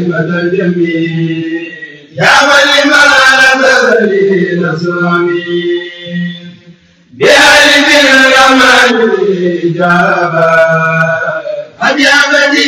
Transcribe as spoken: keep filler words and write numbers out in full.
مدى الجميل يا من ما نزل لي نصراني بهذه الرحمن إجابة أجابتي